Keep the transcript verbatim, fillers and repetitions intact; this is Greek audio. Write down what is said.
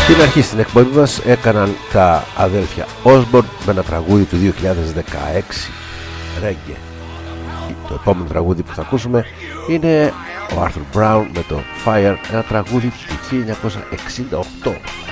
Στην αρχή στην εκπομπή μας έκαναν τα αδέλφια Osborne με ένα τραγούδι του δύο χιλιάδες δεκαέξι, Reggae. Το επόμενο τραγούδι που θα ακούσουμε είναι ο Arthur Brown με το Fire, ένα τραγούδι του χίλια εννιακόσια εξήντα οκτώ.